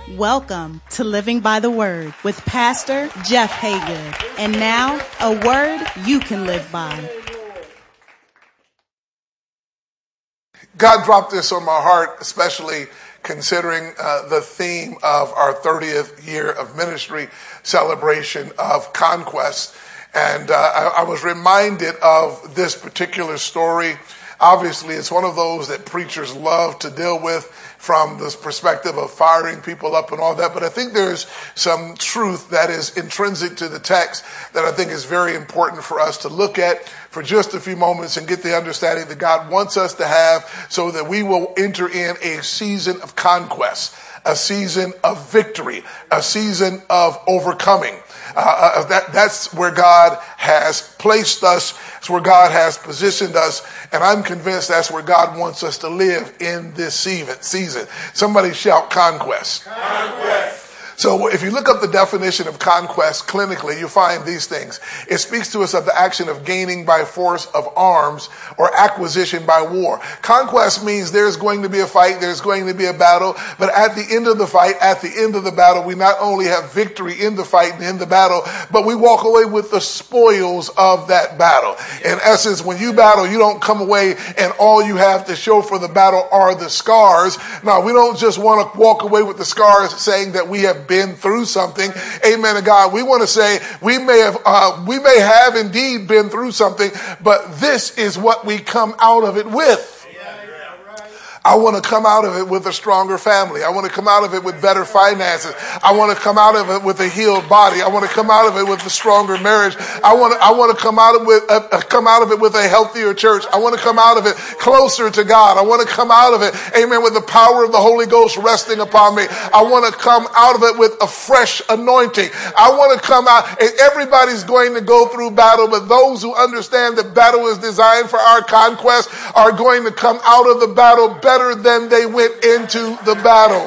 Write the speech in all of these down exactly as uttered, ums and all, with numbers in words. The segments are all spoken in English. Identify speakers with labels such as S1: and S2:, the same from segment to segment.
S1: Welcome to Living by the Word with Pastor Jeff Haygood. And now, a word you can live by.
S2: God dropped this on my heart, especially considering uh, the theme of our thirtieth year of ministry celebration of conquest. And uh, I, I was reminded of this particular story. Obviously, it's one of those that preachers love to deal with from this perspective of firing people up and all that. But I think there's some truth that is intrinsic to the text that I think is very important for us to look at for just a few moments and get the understanding that God wants us to have so that we will enter in a season of conquest, a season of victory, a season of overcoming. Uh, uh, that, that's where God has placed us. That's where God has positioned us. And I'm convinced that's where God wants us to live in this season. Somebody shout conquest. Conquest. So if you look up the definition of conquest clinically, you find these things. It speaks to us of the action of gaining by force of arms or acquisition by war. Conquest means there's going to be a fight, there's going to be a battle, but at the end of the fight, at the end of the battle, we not only have victory in the fight and in the battle, but we walk away with the spoils of that battle. In essence, when you battle, you don't come away and all you have to show for the battle are the scars. No, we don't just want to walk away with the scars saying that we have been through something. Amen to God. We want to say we may have, uh, we may have indeed been through something, but this is what we come out of it with. I want to come out of it with a stronger family. I want to come out of it with better finances. I want to come out of it with a healed body. I want to come out of it with a stronger marriage. I want to, I want to come out of it, uh, come out of it with a healthier church. I want to come out of it closer to God. I want to come out of it, amen, with the power of the Holy Ghost resting upon me. I want to come out of it with a fresh anointing. I want to come out, and everybody's going to go through battle, but those who understand that battle is designed for our conquest are going to come out of the battle better better than they went into the battle.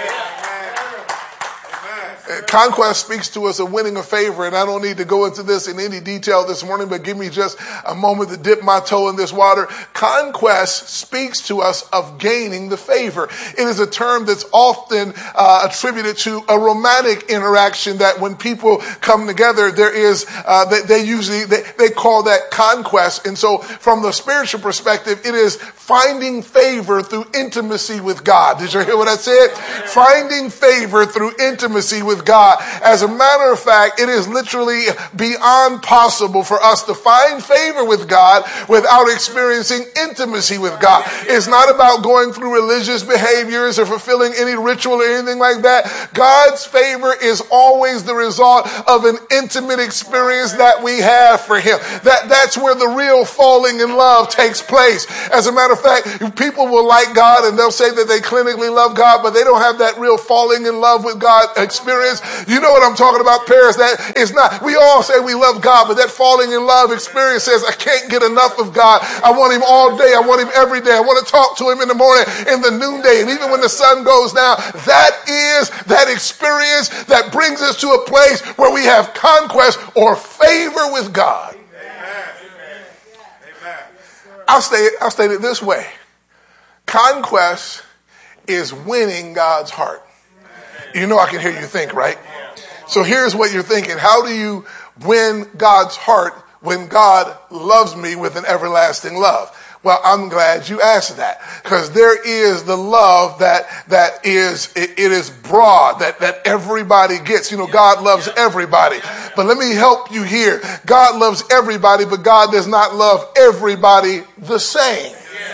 S2: Conquest speaks to us of winning a favor, and I don't need to go into this in any detail this morning, but give me just a moment to dip my toe in this water. Conquest speaks to us of gaining the favor. It is a term that's often uh, attributed to a romantic interaction that when people come together, there is, uh, they, they usually, they, they call that conquest. And so from the spiritual perspective, it is finding favor through intimacy with God. Did you hear what I said? Finding favor through intimacy with God. As a matter of fact, it is literally beyond possible for us to find favor with God without experiencing intimacy with God. It's not about going through religious behaviors or fulfilling any ritual or anything like that. God's favor is always the result of an intimate experience that we have for Him. That, that's where the real falling in love takes place. As a matter of fact, people will like God and they'll say that they clinically love God, but they don't have that real falling in love with God experience. You know what I'm talking about, Paris? That is not, we all say we love God, but that falling in love experience says, I can't get enough of God. I want Him all day. I want Him every day. I want to talk to Him in the morning, in the noonday, and even when the sun goes down. That is that experience that brings us to a place where we have conquest or favor with God. I'll state, I'll state it this way. Conquest is winning God's heart. You know I can hear you think, right? So here's what you're thinking. How do you win God's heart when God loves me with an everlasting love? Well, I'm glad you asked that, because there is the love that that is it, it is broad, that that everybody gets. You know, God loves everybody. But let me help you here. God loves everybody, but God does not love everybody the same.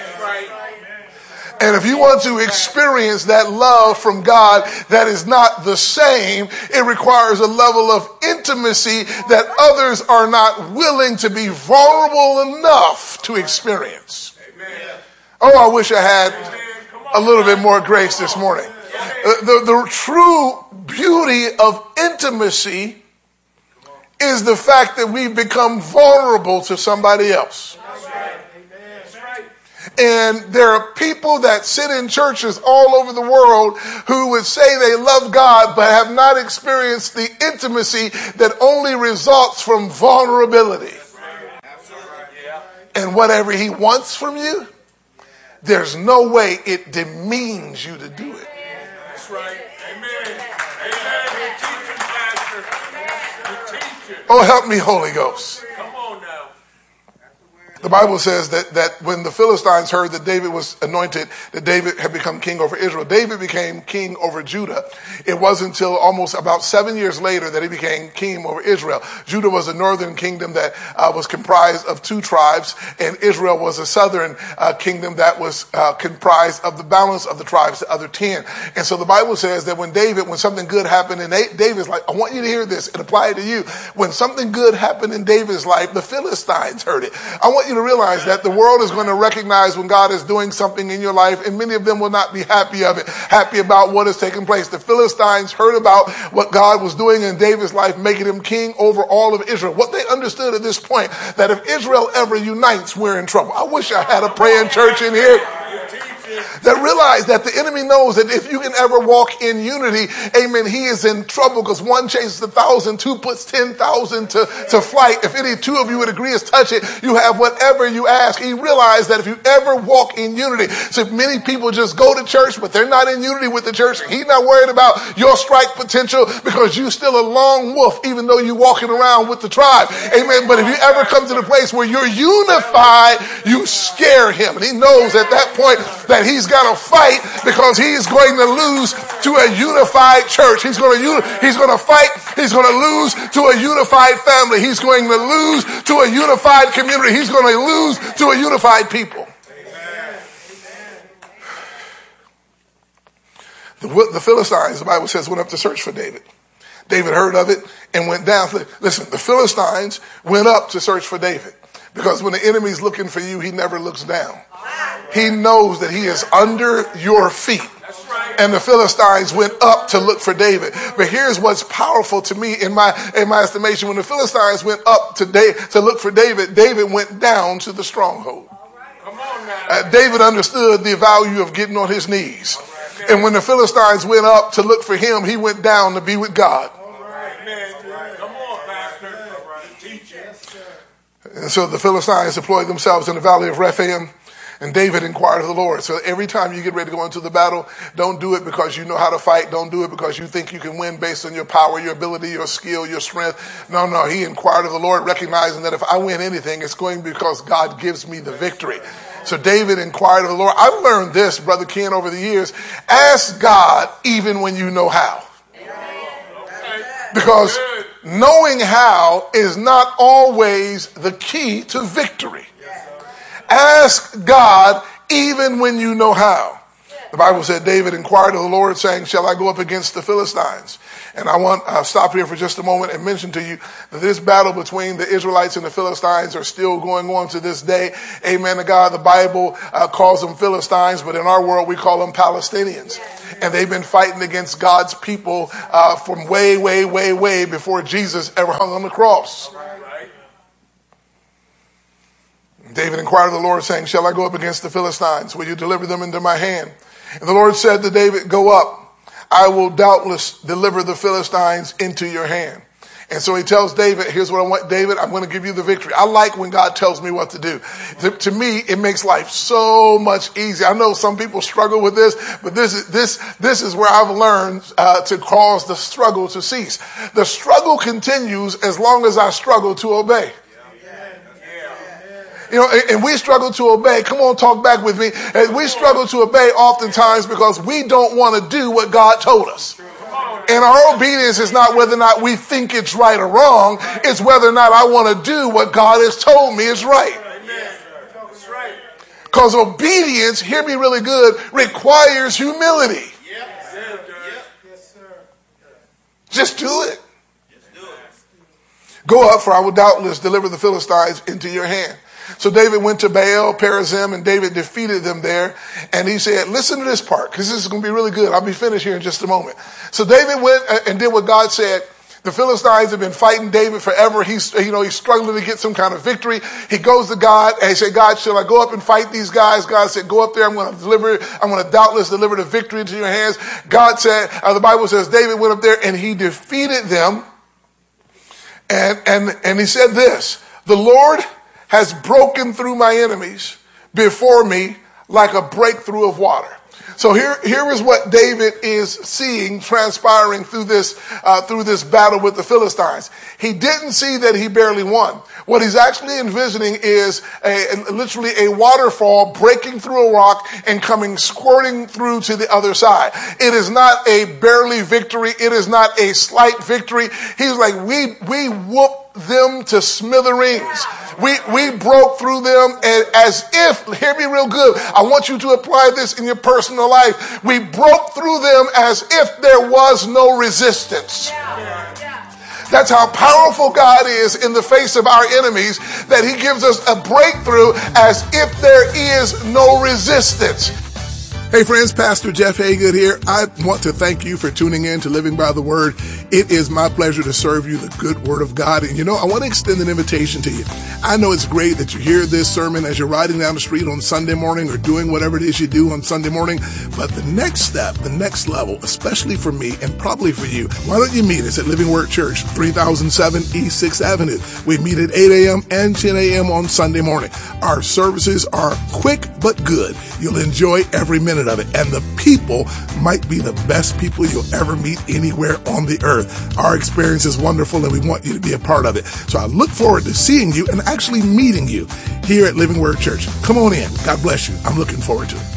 S2: And if you want to experience that love from God that is not the same, it requires a level of intimacy that others are not willing to be vulnerable enough to experience. Oh, I wish I had a little bit more grace this morning. The, the true beauty of intimacy is the fact that we become vulnerable to somebody else. And there are people that sit in churches all over the world who would say they love God but have not experienced the intimacy that only results from vulnerability. And whatever He wants from you, there's no way it demeans you to do it.
S3: That's right. Amen. Amen. You're teaching, Pastor. You're teaching.
S2: Oh, help me, Holy Ghost.
S3: Come on now.
S2: The Bible says that, that when the Philistines heard that David was anointed, that David had become king over Israel, David became king over Judah. It wasn't until almost about seven years later that he became king over Israel. Judah was a northern kingdom that uh, was comprised of two tribes, and Israel was a southern uh, kingdom that was uh, comprised of the balance of the tribes, the other ten. And so the Bible says that when David, when something good happened in David's life, I want you to hear this and apply it to you. When something good happened in David's life, the Philistines heard it. I want you to realize that the world is going to recognize when God is doing something in your life, and many of them will not be happy of it, happy about what is taking place. The Philistines heard about what God was doing in David's life, making him king over all of Israel. What they understood at this point, that if Israel ever unites, we're in trouble. I wish I had a praying church in here that realize that the enemy knows that if you can ever walk in unity, amen, he is in trouble, because one chases a thousand, two puts ten thousand to, to flight. If any two of you would agree as touch it, you have whatever you ask. He realized that if you ever walk in unity, so if many people just go to church, but they're not in unity with the church, he's not worried about your strike potential, because you're still a lone wolf, even though you're walking around with the tribe. Amen. But if you ever come to the place where you're unified, you scare him. And he knows at that point that he's got to fight, because he's going to lose to a unified church. He's going to he's going to fight. He's going to lose to a unified family. He's going to lose to a unified community. He's going to lose to a unified people. Amen. The, the Philistines, the Bible says, went up to search for David. David heard of it and went down. Listen, the Philistines went up to search for David, because when the enemy's looking for you, he never looks down. He knows that he is under your feet. And the Philistines went up to look for David. But here's what's powerful to me in my in my estimation. When the Philistines went up to, da- to look for David, David went down to the stronghold. Uh, David understood the value of getting on his knees. And when the Philistines went up to look for him, he went down to be with God. And so the Philistines deployed themselves in the valley of Rephaim. And David inquired of the Lord. So every time you get ready to go into the battle, don't do it because you know how to fight. Don't do it because you think you can win based on your power, your ability, your skill, your strength. No, no. He inquired of the Lord, recognizing that if I win anything, it's going because God gives me the victory. So David inquired of the Lord. I've learned this, Brother Ken, over the years. Ask God even when you know how. Because knowing how is not always the key to victory. Ask God even when you know how. The Bible said David inquired of the Lord, saying, shall I go up against the Philistines? And I want to stop here for just a moment and mention to you that this battle between the Israelites and the Philistines are still going on to this day. Amen to God. The Bible uh, calls them Philistines, but in our world we call them Palestinians. And they've been fighting against God's people uh, from way, way, way, way before Jesus ever hung on the cross. David inquired of the Lord, saying, shall I go up against the Philistines? Will you deliver them into my hand? And the Lord said to David, go up. I will doubtless deliver the Philistines into your hand. And so he tells David, here's what I want, David, I'm going to give you the victory. I like when God tells me what to do. To, to me, it makes life so much easier. I know some people struggle with this, but this is, this, this is where I've learned uh, to cause the struggle to cease. The struggle continues as long as I struggle to obey. You know, and we struggle to obey. Come on, talk back with me. And we struggle to obey oftentimes because we don't want to do what God told us. And our obedience is not whether or not we think it's right or wrong. It's whether or not I want to do what God has told me is right. Because obedience, hear me really good, requires humility. Just do it. Go up, for I will doubtless deliver the Philistines into your hand. So David went to Baal, Perazim, and David defeated them there. And he said, listen to this part, because this is going to be really good. I'll be finished here in just a moment. So David went and did what God said. The Philistines have been fighting David forever. He's, you know, he's struggling to get some kind of victory. He goes to God and he said, God, shall I go up and fight these guys? God said, go up there. I'm going to deliver, I'm going to doubtless deliver the victory into your hands. God said, uh, the Bible says David went up there and he defeated them. And, and, and he said this, the Lord has broken through my enemies before me like a breakthrough of water. So here, here is what David is seeing transpiring through this, uh, through this battle with the Philistines. He didn't see that he barely won. What he's actually envisioning is a, literally a waterfall breaking through a rock and coming squirting through to the other side. It is not a barely victory. It is not a slight victory. He's like, we, we whooped them to smithereens. We, we broke through them as if, hear me real good, I want you to apply this in your personal life. We broke through them as if there was no resistance. That's how powerful God is in the face of our enemies, that he gives us a breakthrough as if there is no resistance. Hey friends, Pastor Jeff Haygood here. I want to thank you for tuning in to Living by the Word. It is my pleasure to serve you the good Word of God. And you know, I want to extend an invitation to you. I know it's great that you hear this sermon as you're riding down the street on Sunday morning or doing whatever it is you do on Sunday morning. But the next step, the next level, especially for me and probably for you, why don't you meet us at Living Word Church, three thousand seven East sixth Avenue. We meet at eight a.m. and ten a.m. on Sunday morning. Our services are quick but good. You'll enjoy every minute of it. And the people might be the best people you'll ever meet anywhere on the earth. Our experience is wonderful and we want you to be a part of it. So I look forward to seeing you and actually meeting you here at Living Word Church. Come on in. God bless you. I'm looking forward to it.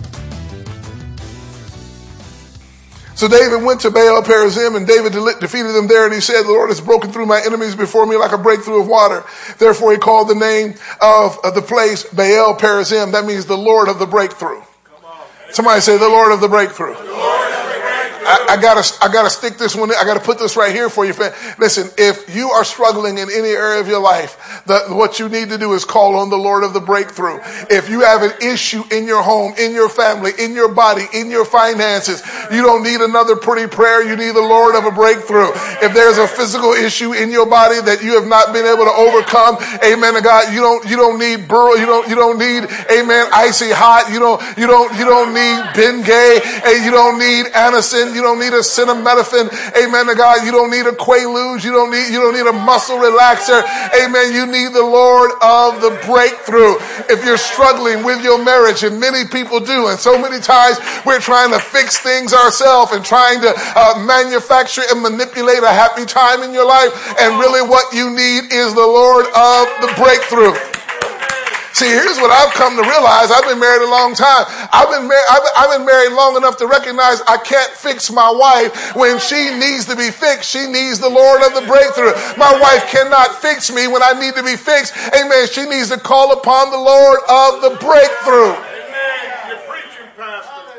S2: So David went to Baal Perazim, and David de- defeated them there, and he said, the Lord has broken through my enemies before me like a breakthrough of water. Therefore he called the name of, of the place Baal Perazim. That means the Lord of the breakthrough. Somebody say the Lord of the breakthrough. The Lord of the breakthrough. I, I gotta, I gotta stick this one in. I gotta put this right here for you. Listen, if you are struggling in any area of your life, the, what you need to do is call on the Lord of the breakthrough. If you have an issue in your home, in your family, in your body, in your finances, you don't need another pretty prayer. You need the Lord of a breakthrough. If there's a physical issue in your body that you have not been able to overcome, amen to God, you don't, you don't need burl, you don't, you don't need, amen, icy hot. You don't, you don't, you don't need Bengay. You don't need Anacin. You don't need a acetaminophen. Amen to God. You don't need a Quaaludes. You don't need, you don't need a muscle relaxer. Amen. You need the Lord of the breakthrough. If you're struggling with your marriage, and many people do, and so many times we're trying to fix things ourselves and trying to uh, manufacture and manipulate a happy time in your life. And really what you need is the Lord of the breakthrough. See, here's what I've come to realize. I've been married a long time. I've been, mar- I've, I've been married long enough to recognize I can't fix my wife when she needs to be fixed. She needs the Lord of the breakthrough. My wife cannot fix me when I need to be fixed. Amen. She needs to call upon the Lord of the breakthrough.
S3: Amen. You're preaching, Pastor.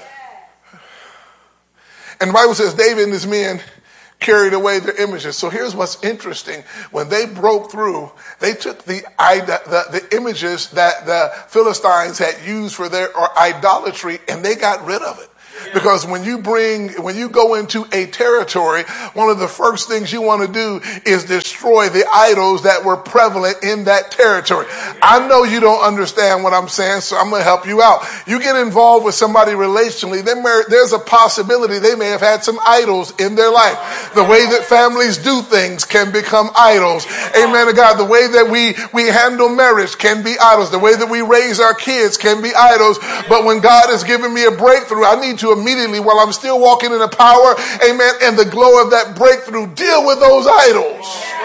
S2: And the Bible says David and his men carried away their images. So here's what's interesting. When they broke through, they took the, the, the images that the Philistines had used for their or idolatry, and they got rid of it. Because when you bring, when you go into a territory, one of the first things you want to do is destroy the idols that were prevalent in that territory. I know you don't understand what I'm saying, so I'm going to help you out. You get involved with somebody relationally, there's a possibility they may have had some idols in their life. The way that families do things can become idols. Amen to God. The way that we, we handle marriage can be idols. The way that we raise our kids can be idols. But when God has given me a breakthrough, I need to immediately, while I'm still walking in the power, amen, and the glow of that breakthrough, deal with those idols.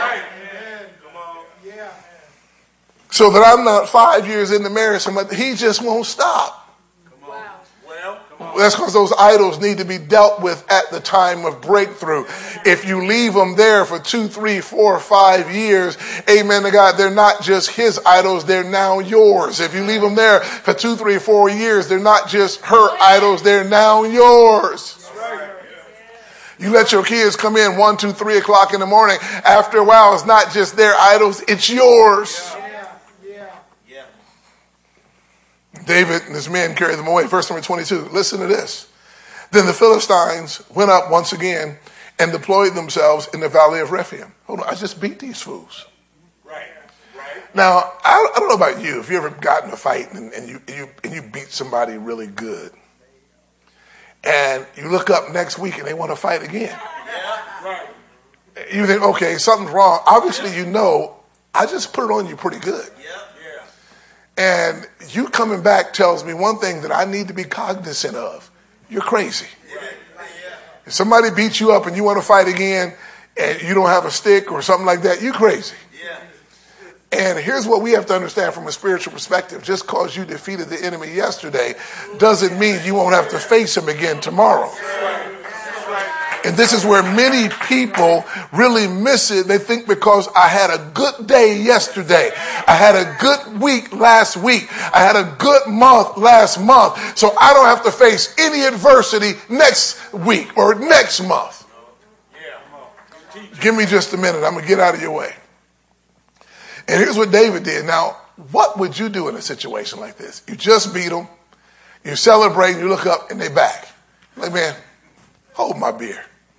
S2: So that I'm not five years into marriage, but he just won't stop. That's because those idols need to be dealt with at the time of breakthrough. If you leave them there for two, three, four, five years, amen to God, they're not just his idols, they're now yours. If you leave them there for two, three, four years, they're not just her idols, they're now yours. You let your kids come in one, two, three o'clock in the morning. After a while, it's not just their idols, it's yours. David and his men carried them away. Verse number twenty-two. Listen to this. Then the Philistines went up once again and deployed themselves in the valley of Rephaim. Hold on, I just beat these fools.
S3: Right. Right.
S2: Now, I, I don't know about you. If you ever got in a fight and, and you, you and you beat somebody really good, and you look up next week and they want to fight again.
S3: Yeah. Right.
S2: You think, okay, something's wrong. Obviously, you know, I just put it on you pretty good.
S3: Yeah.
S2: And you coming back tells me one thing that I need to be cognizant of. You're crazy. If somebody beats you up and you want to fight again and you don't have a stick or something like that, you're crazy. And here's what we have to understand from a spiritual perspective. Just because you defeated the enemy yesterday doesn't mean you won't have to face him again tomorrow. And this is where many people really miss it. They think because I had a good day yesterday, I had a good week last week, I had a good month last month, so I don't have to face any adversity next week or next month. Give me just a minute. I'm going to get out of your way. And here's what David did. Now, what would you do in a situation like this? You just beat them, you celebrate, you look up, and they back. Like, man, hold my beer.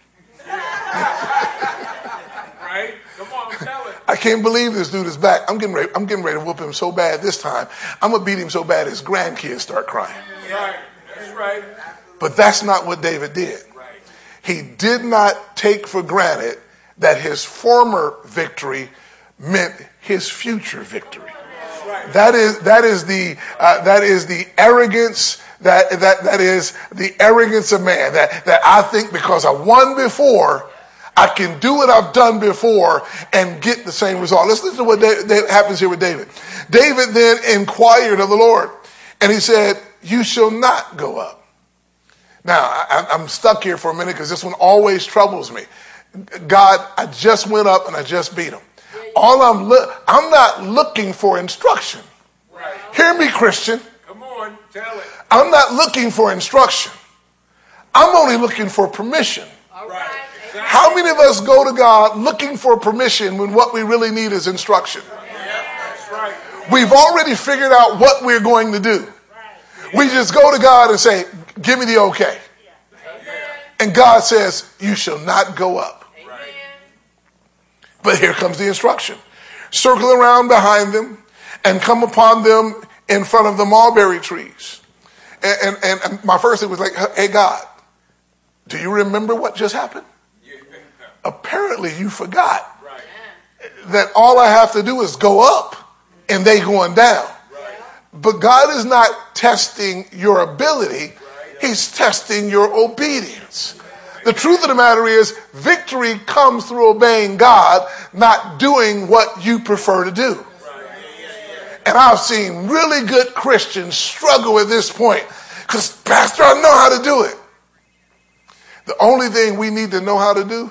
S3: Right? Come on, tell it.
S2: I can't believe this dude is back. I'm getting ready. I'm getting ready to whoop him so bad this time. I'm gonna beat him so bad his grandkids start crying.
S3: Right. That's right.
S2: But that's not what David did.
S3: Right.
S2: He did not take for granted that his former victory meant his future victory.
S3: Right.
S2: That is that is the uh, that is the arrogance. That that that is the arrogance of man. That that I think because I won before, I can do what I've done before and get the same result. Let's listen to what David, that happens here with David. David then inquired of the Lord, and he said, "You shall not go up." Now I, I'm stuck here for a minute because this one always troubles me. God, I just went up and I just beat him. All I'm look, I'm not looking for instruction.
S3: Right.
S2: Hear me, Christian.
S3: Come on, tell it.
S2: I'm not looking for instruction. I'm only looking for permission.
S3: Right. Exactly.
S2: How many of us go to God looking for permission when what we really need is instruction?
S3: Yeah, that's right.
S2: We've already figured out what we're going to do. We just go to God and say, give me the okay. And God says, you shall not go up. But here comes the instruction. Circle around behind them and come upon them in front of the mulberry trees. And, and, and my first thing was like, hey, God, do you remember what just happened? Yeah. Apparently you forgot right. that all I have to do is go up and they going down. Right. But God is not testing your ability. Right. He's testing your obedience. The truth of the matter is victory comes through obeying God, not doing what you prefer to do. And I've seen really good Christians struggle at this point because, Pastor, I know how to do it. The only thing we need to know how to do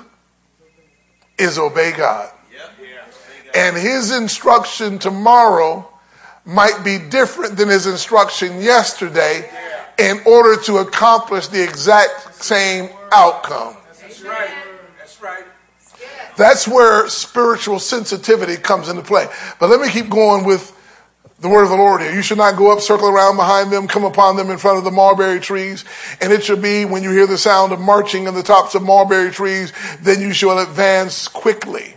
S2: is obey God. And his instruction tomorrow might be different than his instruction yesterday in order to accomplish the exact same outcome.
S3: That's right. That's right.
S2: That's where spiritual sensitivity comes into play. But let me keep going with the word of the Lord here. You should not go up, circle around behind them, come upon them in front of the mulberry trees. And it shall be when you hear the sound of marching in the tops of mulberry trees, then you shall advance quickly.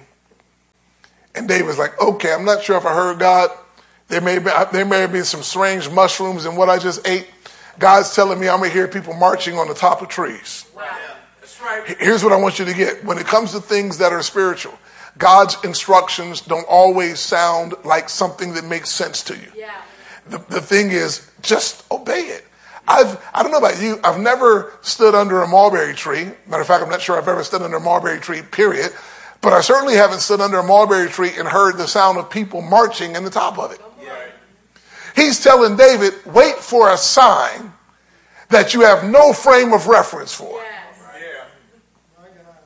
S2: And David's like, okay, I'm not sure if I heard God. There may be, there may have been some strange mushrooms in what I just ate. God's telling me I'm going to hear people marching on the top of trees.
S3: Right. That's right.
S2: Here's what I want you to get. When it comes to things that are spiritual, God's instructions don't always sound like something that makes sense to you.
S4: Yeah.
S2: The, the thing is, just obey it. I've, I don't know about you. I've never stood under a mulberry tree. Matter of fact, I'm not sure I've ever stood under a mulberry tree, period. But I certainly haven't stood under a mulberry tree and heard the sound of people marching in the top of it.
S3: Right.
S2: He's telling David, wait for a sign that you have no frame of reference for.
S4: Yes.
S3: Yeah.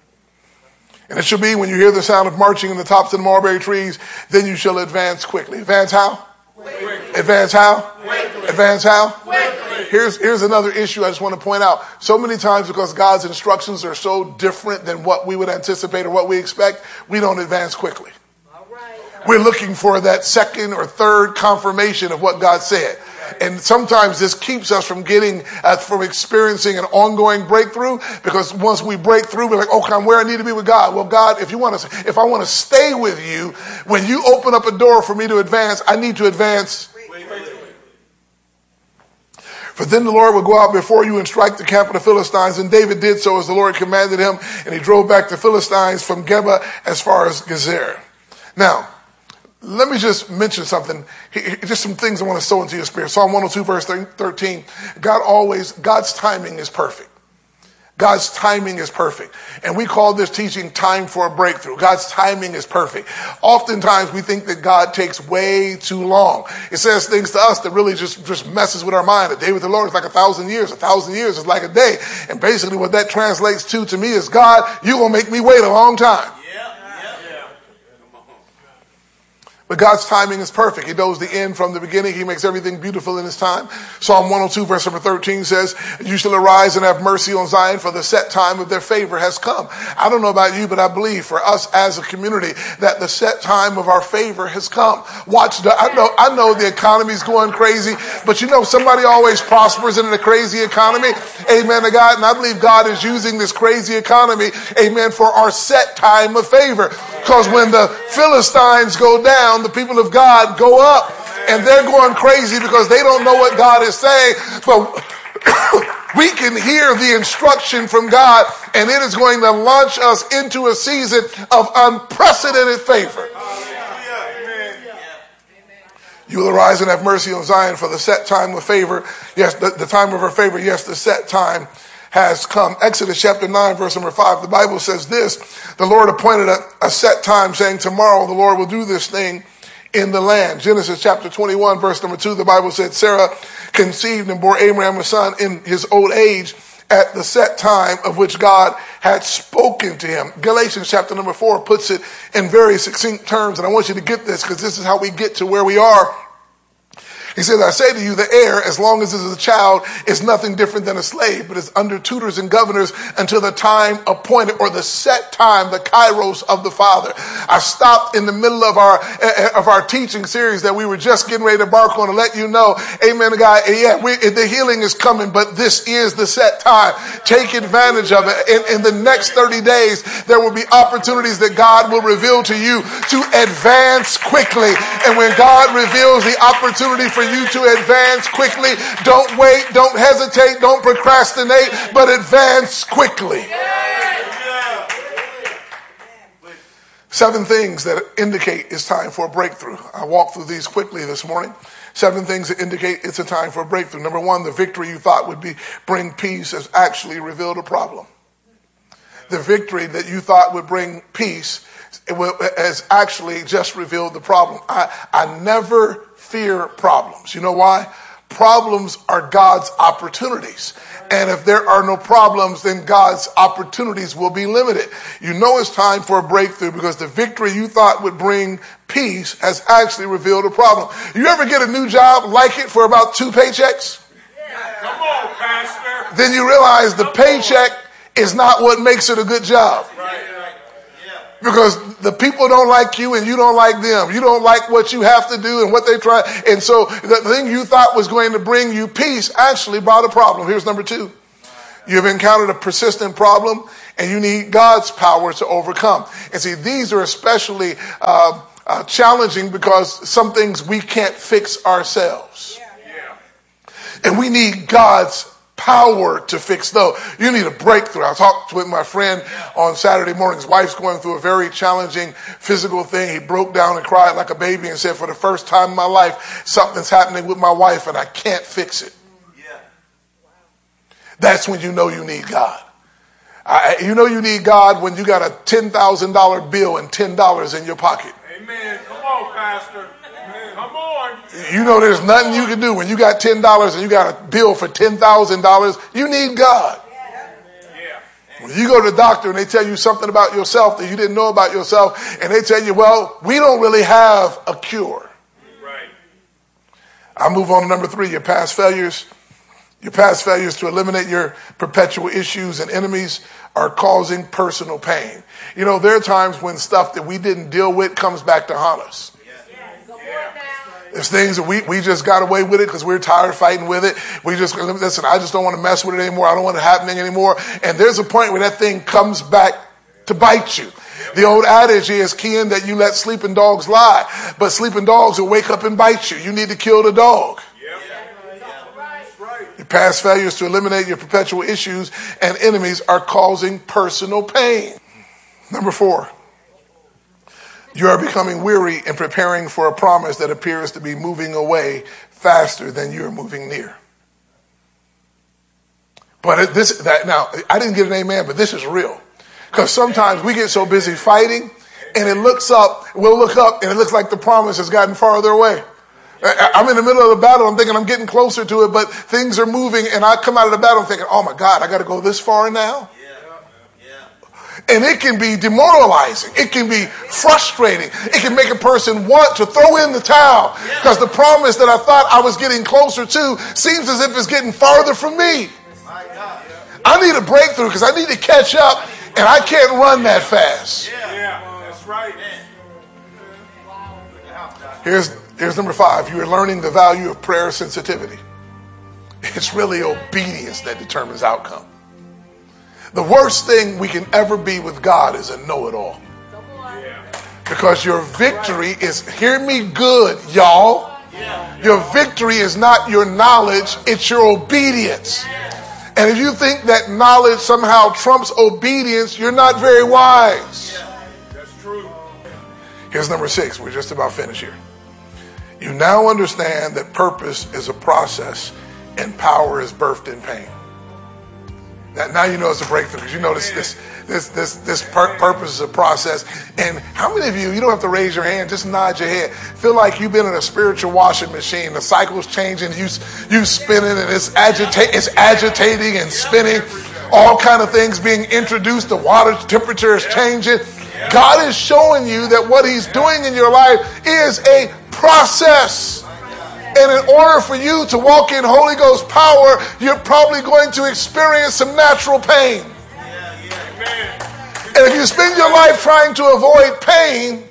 S2: And it shall be when you hear the sound of marching in the tops of the mulberry trees, then you shall advance quickly. Advance how?
S3: Quickly.
S2: Advance how?
S3: Quickly.
S2: Advance how?
S3: Quickly.
S2: Here's, here's another issue I just want to point out. So many times because God's instructions are so different than what we would anticipate or what we expect, we don't advance quickly.
S4: All right.
S2: We're looking for that second or third confirmation of what God said. And sometimes this keeps us from getting, uh, from experiencing an ongoing breakthrough, because once we break through, we're like, okay, I'm where I need to be with God. Well, God, if you want to, if I want to stay with you, when you open up a door for me to advance, I need to advance. For then the Lord will go out before you and strike the camp of the Philistines. And David did so as the Lord commanded him. And he drove back the Philistines from Geba as far as Gezer. Now, Let me just mention something, just some things I want to sow into your spirit. Psalm one oh two, verse thirteen. God always, God's timing is perfect. God's timing is perfect. And we call this teaching time for a breakthrough. God's timing is perfect. Oftentimes we think that God takes way too long. It says things to us that really just, just messes with our mind. A day with the Lord is like a thousand years. A thousand years is like a day. And basically what that translates to to me is, God, you're going to make me wait a long time. But God's timing is perfect. He knows the end from the beginning. He makes everything beautiful in his time. Psalm one oh two, verse number thirteen says, you shall arise and have mercy on Zion, for the set time of their favor has come. I don't know about you, but I believe for us as a community that the set time of our favor has come. Watch, the, I know, I know the economy's going crazy, but you know, somebody always prospers in a crazy economy. Amen to God. And I believe God is using this crazy economy, amen, for our set time of favor. Because when the Philistines go down, the people of God go up, and they're going crazy because they don't know what God is saying. But we can hear the instruction from God, and it is going to launch us into a season of unprecedented favor. You will arise and have mercy on Zion, for the set time of favor. Yes, the, the time of her favor. Yes, the set time has come. Exodus chapter nine, verse number five. The Bible says this: the Lord appointed a, a set time, saying, tomorrow the Lord will do this thing in the land. Genesis chapter twenty-one, verse number two. The Bible said Sarah conceived and bore Abraham a son in his old age at the set time of which God had spoken to him. Galatians chapter number four puts it in very succinct terms, and I want you to get this because this is how we get to where we are. He says, I say to you, the heir, as long as it is a child, is nothing different than a slave, but is under tutors and governors until the time appointed, or the set time, the kairos of the Father. I stopped in the middle of our of our teaching series that we were just getting ready to embark on to let you know, amen, God, yeah, we, the healing is coming, but this is the set time. Take advantage of it. In, in the next thirty days, there will be opportunities that God will reveal to you to advance quickly. And when God reveals the opportunity for you to advance quickly, don't wait, don't hesitate, don't procrastinate, but advance quickly. Seven things that indicate it's time for a breakthrough. I walked through these quickly this morning. Seven things that indicate it's a time for a breakthrough. Number one, the victory you thought would be bring peace has actually revealed a problem. The victory that you thought would bring peace has actually just revealed the problem. I, I never fear problems. You know why? Problems are God's opportunities. And if there are no problems, then God's opportunities will be limited. You know it's time for a breakthrough because the victory you thought would bring peace has actually revealed a problem. You ever get a new job, like it for about two paychecks?
S3: Yeah. Come on, Pastor.
S2: Then you realize the paycheck is not what makes it a good job.
S3: Right.
S2: Because the people don't like you and you don't like them. You don't like what you have to do and what they try. And so the thing you thought was going to bring you peace actually brought a problem. Here's number two. You've encountered a persistent problem and you need God's power to overcome. And see, these are especially uh, uh, challenging because some things we can't fix ourselves. And we need God's power to fix those. You need a breakthrough. I talked with my friend on Saturday morning. His wife's going through a very challenging physical thing. He broke down and cried like a baby and said, for the first time in my life, something's happening with my wife and I can't fix it. Yeah. That's when you know you need God. I, you know you need God when you got a ten thousand dollars bill and ten dollars in your pocket.
S3: Amen. Come on, Pastor. Come on.
S2: You know there's nothing you can do when you got ten dollars and you got a bill for ten thousand dollars. You need God.
S3: Yeah.
S2: When you go to the doctor and they tell you something about yourself that you didn't know about yourself, and they tell you, well, we don't really have a cure.
S3: Right.
S2: I move on to number three, your past failures. Your past failures to eliminate your perpetual issues and enemies are causing personal pain. You know, there are times when stuff that we didn't deal with comes back to haunt us. There's things that we, we just got away with it because we're tired of fighting with it. We just, listen, I just don't want to mess with it anymore. I don't want it happening anymore. And there's a point where that thing comes back to bite you. The old adage is, Ken, that you let sleeping dogs lie. But sleeping dogs will wake up and bite you. You need to kill the dog. Your past failures to eliminate your perpetual issues and enemies are causing personal pain. Number four. You are becoming weary and preparing for a promise that appears to be moving away faster than you are moving near. But it, this, that now, I didn't get an amen, but this is real. Because sometimes we get so busy fighting, and it looks up, we'll look up, and it looks like the promise has gotten farther away. I'm in the middle of the battle, I'm thinking I'm getting closer to it, but things are moving, and I come out of the battle thinking, oh my God, I got to go this far now? And it can be demoralizing. It can be frustrating. It can make a person want to throw in the towel because the promise that I thought I was getting closer to seems as if it's getting farther from me. I need a breakthrough because I need to catch up, and I can't run that fast.
S3: Yeah, that's right.
S2: Here's, here's number five. You are learning the value of prayer sensitivity. It's really obedience that determines outcome. The worst thing we can ever be with God is a know-it-all. Because your victory is, hear me good, y'all. Your victory is not your knowledge, it's your obedience. And if you think that knowledge somehow trumps obedience, you're not very wise.
S3: That's true.
S2: Here's number six. We're just about finished here. You now understand that purpose is a process and power is birthed in pain. Now you know it's a breakthrough because you know this this this this this pur- purpose is a process. And how many of you, you don't have to raise your hand, just nod your head, feel like you've been in a spiritual washing machine, the cycle's changing, you you spinning, and it's agita- it's agitating and spinning, all kind of things being introduced, the water temperature is changing. God is showing you that what he's doing in your life is a process. And in order for you to walk in Holy Ghost power, you're probably going to experience some natural pain. And if you spend your life trying to avoid pain.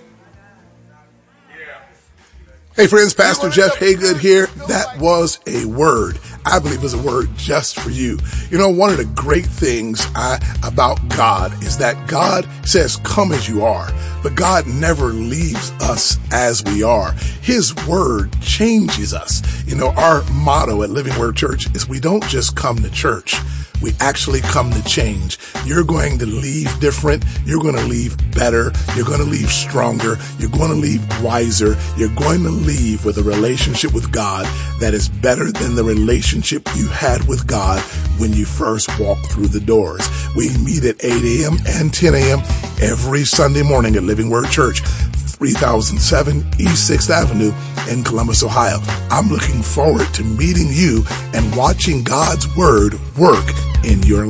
S2: Hey friends, Pastor Jeff Haygood here. That was a word. I believe it was a word just for you. You know, one of the great things I, about God is that God says, come as you are. But God never leaves us as we are. His word changes us. You know, our motto at Living Word Church is we don't just come to church. We actually come to change. You're going to leave different. You're going to leave better. You're going to leave stronger. You're going to leave wiser. You're going to leave with a relationship with God that is better than the relationship you had with God when you first walked through the doors. We meet at eight a.m. and ten a.m. every Sunday morning at Living Word Church, three thousand seven East sixth Avenue in Columbus, Ohio. I'm looking forward to meeting you and watching God's word work in your life.